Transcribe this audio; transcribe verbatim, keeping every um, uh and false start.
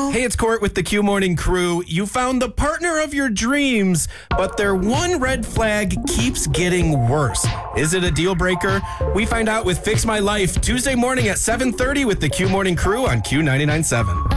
Hey, it's Court with the Q Morning Crew. You found the partner of your dreams, but their one red flag keeps getting worse. Is it a deal breaker? We find out with Fix My Life Tuesday morning at seven thirty with the Q Morning Crew on Q ninety-nine point seven.